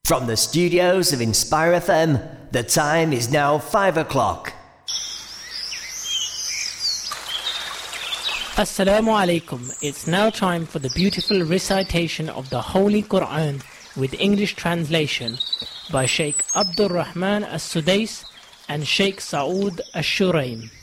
From the studios of Inspire FM, the time is now 5 o'clock. Assalamu alaikum. It's now time for the beautiful recitation of the Holy Quran with English translation by Sheikh Abdul Rahman As-Sudais and Sheikh Saud Ash-Shuraim.